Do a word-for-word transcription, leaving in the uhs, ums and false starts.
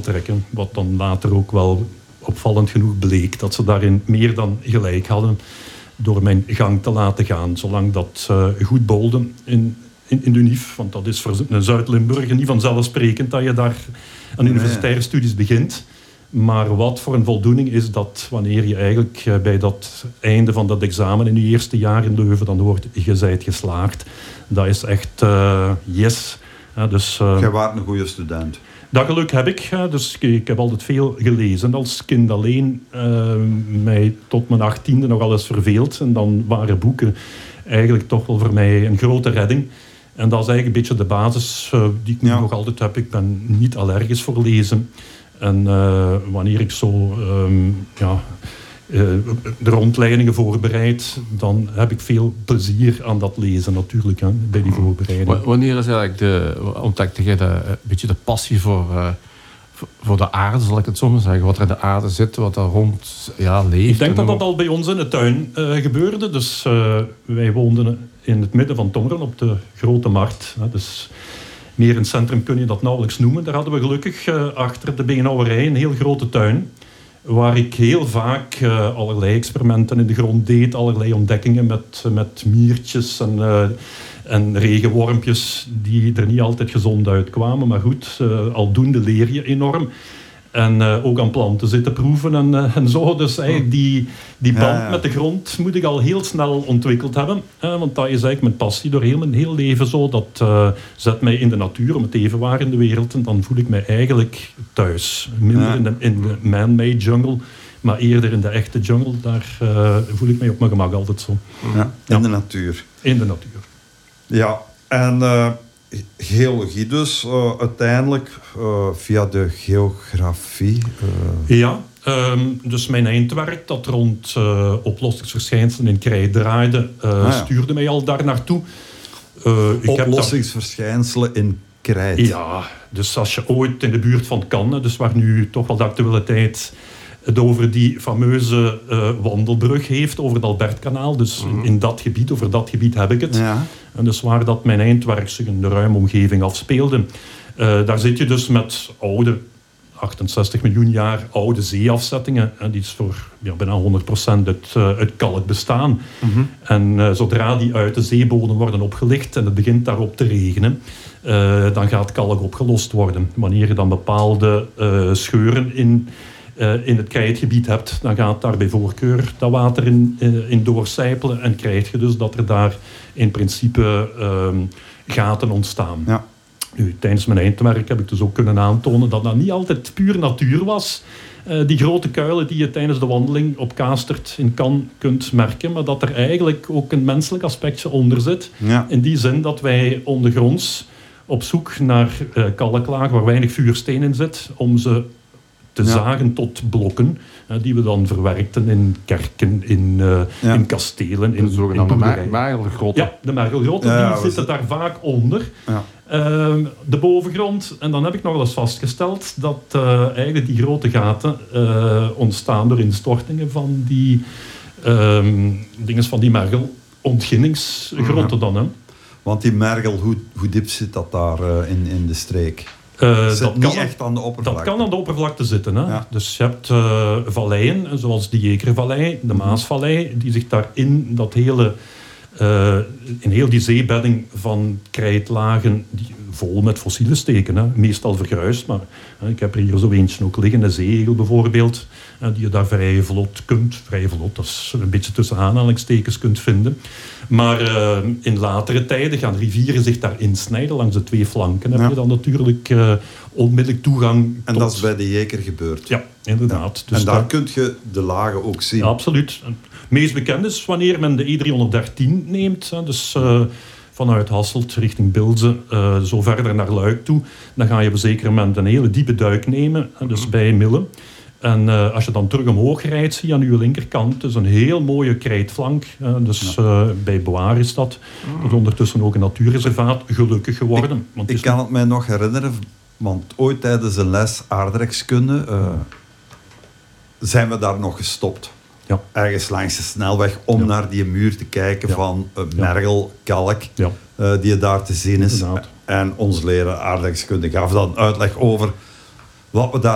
trekken. Wat dan later ook wel opvallend genoeg bleek. Dat ze daarin meer dan gelijk hadden door mijn gang te laten gaan. Zolang dat uh, goed bolde in, in, in de U N I F. Want dat is voor een Zuid-Limburg niet vanzelfsprekend dat je daar aan universitaire studies begint. Maar wat voor een voldoening is dat wanneer je eigenlijk uh, bij dat einde van dat examen in je eerste jaar in Leuven dan hoort, je zijt geslaagd. Dat is echt uh, yes. Ja, dus, uh, Jij waart een goede student. Dat geluk heb ik. Dus ik heb altijd veel gelezen. Als kind alleen uh, mij tot mijn achttiende nogal eens verveeld. En dan waren boeken eigenlijk toch wel voor mij een grote redding. En dat is eigenlijk een beetje de basis uh, die ik nu ja. nog altijd heb. Ik ben niet allergisch voor lezen. En uh, wanneer ik zo um, ja, uh, de rondleidingen voorbereid, dan heb ik veel plezier aan dat lezen natuurlijk, hè, bij die voorbereiding. Wanneer is eigenlijk de, ontdekte je de, een beetje de passie voor, uh, voor de aarde, zal ik het zo maar zeggen? Wat er in de aarde zit, wat daar rond ja, leeft? Ik denk dat dat al bij ons in de tuin uh, gebeurde. Dus uh, wij woonden in het midden van Tongeren op de Grote Markt. Hè, dus meer een centrum kun je dat nauwelijks noemen. Daar hadden we gelukkig uh, achter de beenhouwerij een heel grote tuin. Waar ik heel vaak uh, allerlei experimenten in de grond deed. Allerlei ontdekkingen met, met miertjes en, uh, en regenwormpjes. Die er niet altijd gezond uitkwamen. Maar goed, uh, aldoende leer je enorm. En uh, ook aan planten zitten proeven en, uh, en zo. Dus eigenlijk die, die band ja, ja. met de grond moet ik al heel snel ontwikkeld hebben. Uh, want dat is eigenlijk mijn passie door heel mijn heel leven zo. Dat uh, zet mij in de natuur, om het even waar in de wereld. En dan voel ik mij eigenlijk thuis. Minder ja. in, de, in de man-made jungle, maar eerder in de echte jungle. Daar uh, voel ik mij op mijn gemak altijd zo. Ja, in ja. de natuur. In de natuur. Ja, en... Uh... Geologie dus, uh, uiteindelijk uh, via de geografie. Uh... Ja, um, dus mijn eindwerk dat rond uh, oplossingsverschijnselen in krijt draaide, uh, ah, ja. stuurde mij al daar naartoe. Uh, ik oplossingsverschijnselen heb in krijt. Ja, dus als je ooit in de buurt van Cannes, dus waar nu toch wel de actualiteit het over die fameuze uh, wandelbrug heeft, over het Albertkanaal. Dus mm-hmm. in, in dat gebied, over dat gebied heb ik het. Ja. En dus waar dat mijn eindwerk zich in de ruime omgeving afspeelde. Uh, daar zit je dus met oude, achtenzestig miljoen jaar oude zeeafzettingen. En die is voor ja, bijna honderd procent uit, uh, uit kalk bestaan. Mm-hmm. En uh, zodra die uit de zeebodem worden opgelicht en het begint daarop te regenen, uh, dan gaat kalk opgelost worden. Wanneer je dan bepaalde uh, scheuren in... Uh, in het krijtgebied hebt, dan gaat daar bij voorkeur dat water in, uh, in doorcijpelen en krijg je dus dat er daar in principe uh, gaten ontstaan. Ja. Nu, tijdens mijn eindwerk heb ik dus ook kunnen aantonen dat dat niet altijd puur natuur was. Uh, die grote kuilen die je tijdens de wandeling op Kaastert in Cannes kunt merken, maar dat er eigenlijk ook een menselijk aspectje onder zit. Ja. In die zin dat wij ondergronds op zoek naar uh, kalklaag waar weinig vuursteen in zit, om ze te ja. zagen tot blokken, uh, die we dan verwerkten in kerken, in, uh, ja. in kastelen. In de zogenaamde mer- mergelgrotten. Ja, de mergelgrotten, ja, die zitten daar vaak onder. Ja. Uh, de bovengrond. En dan heb ik nog wel eens vastgesteld dat uh, eigenlijk die grote gaten uh, ontstaan door instortingen van die uh, dingen van die mergelontginningsgrotten dan. Hè. Want die mergel, hoe, hoe diep zit dat daar uh, in, in de streek? Uh, dat dat niet kan, echt aan de oppervlakte. Dat kan aan de oppervlakte zitten. Hè? Ja. Dus je hebt uh, valleien, zoals de Jekervallei, de Maasvallei, die zich daar in dat hele, uh, in heel die zeebedding van krijtlagen die vol met fossielen steken. Hè? Meestal vergruisd, maar uh, ik heb er hier zo eentje ook liggen, een zeeegel bijvoorbeeld, uh, die je daar vrij vlot kunt, vrij vlot, dat is een beetje tussen aanhalingstekens kunt vinden. Maar uh, in latere tijden gaan rivieren zich daar insnijden. Langs de twee flanken ja. heb je dan natuurlijk uh, onmiddellijk toegang En tot... dat is bij de Jeker gebeurd. Ja, inderdaad. Ja. Dus en daar dat... kun je de lagen ook zien. Ja, absoluut. Het meest bekend is wanneer men de E driehonderddertien neemt. Hè, dus uh, vanuit Hasselt richting Bilze, uh, zo verder naar Luik toe. Dan ga je op een zeker moment een hele diepe duik nemen. Hè, dus bij Mille. En uh, als je dan terug omhoog rijdt, zie je aan uw linkerkant dus een heel mooie krijtflank. Uh, dus ja. uh, bij Boaar is dat. Dat is ondertussen ook een natuurreservaat, gelukkig geworden. Ik, want ik kan het mij nog herinneren, want ooit tijdens een les aardrijkskunde uh, zijn we daar nog gestopt. Ja. Ergens langs de snelweg om ja. naar die muur te kijken ja. van uh, mergel, kalk, ja. uh, die daar te zien is. Inderdaad. En ons leraar aardrijkskunde gaf dan uitleg over wat we daar